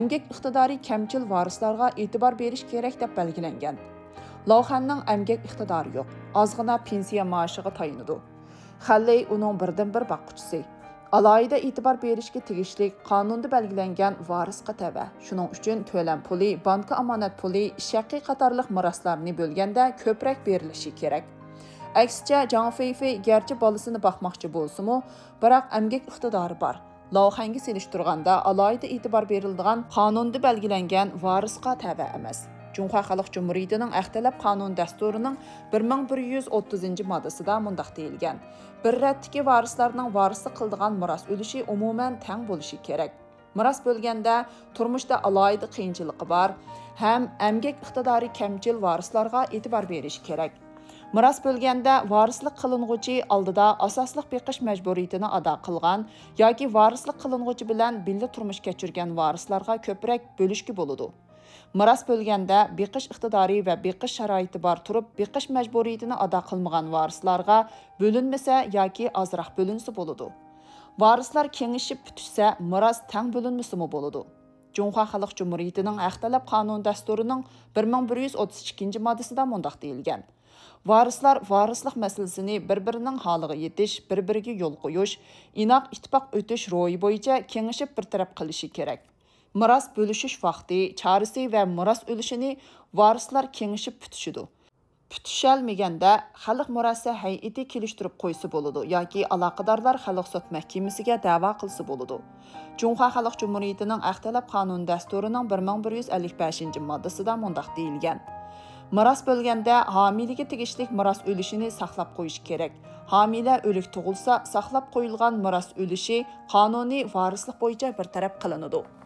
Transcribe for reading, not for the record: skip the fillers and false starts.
Əmgək iqtidari kəmçil varislarga e'tibor berish kerak deb belgilangan. Lavhanning əmgək iqtidori yo'q. Ozg'ina pensiya maoshiga tayinadi. Xalley uning birdan-bir boqquchisi. Alohida e'tibor berishga tegishli qonunda belgilangan varisga tava. Shuning uchun to'lam puli, banka omonat puli, shaqiy qatorliq miroslarni bo'lganda ko'proq berilishi kerak. Aksicha, Zhang Feifei garchi bolasini boqmoqchi bo'lsa-mu, biroq əmgək iqtidori bor. Lavhanga selishtirganda alohida e'tibor beriladigan qonunda belgilangan varisga tava emas. Cumhuriyet Xalq Cumhuriyeti'nin Əxtələb Qanun Dəsturunun 1130 maddəsində mundaq deyilgan. Bir rəddiki varislarının varislik qıldığan miras ülüşü umuman təng bo'lishi kerak. Miras bo'lganda turmushda alohida qiyinchiligi bor, ham əmgək iqtidori kamchil varislarga e'tibor berish kerak. Miras bo'lganda varislik qiling'uchi oldida asosliq beqish majburiyatini ado qilgan yoki varislik qiling'uchi bilan birga turmush kechirgan varislarga ko'proq bo'lishki bo'ladi. Miras bo'lganda beqish iqtidori va beqish sharoiti bor turib, beqish majburiyatini ado qilmagan varislarga bo'linmasa yoki ozroq bo'linsa bo'ladi. Varislar kengishib tutishsa, miras tang bo'linmasimi bo'ladi. Cumhuriyet Xalq Cumhuriyeti'nin Əxtələb Qanun Dəsturunun 1132 maddəsində mundaq deyilgan. Varislar varislik masalasini bir-birining holiga yetish, bir-biriga yo'l qo'yish, inoq ittifoq o'tish ro'yi bo'yicha kengishib bir taraf qilishi kerak. Miras bo'lishish vaqti, chorasi va miras ulushini varislar kengishib putishidi. Putishalmaganda xalq mirosi hay'ati kelishtirib qo'ysa bo'ladi yoki aloqadorlar xalq sud mahkamasiga da'vo qilsa bo'ladi. Cumhuriyet Xalq Cumhuriyeti'ning Əxtələb Qanun Dəsturunun 1155 maddəsində mundaq deyilgan. Miras bo'lganda homiyliga tegishli miras ulushini saqlab qo'yish kerak. Homiylar o'lik tug'ilsa, saqlab qo'yilgan miras ulushi qonuniy varislik bo'yicha bir taraf qilinadi.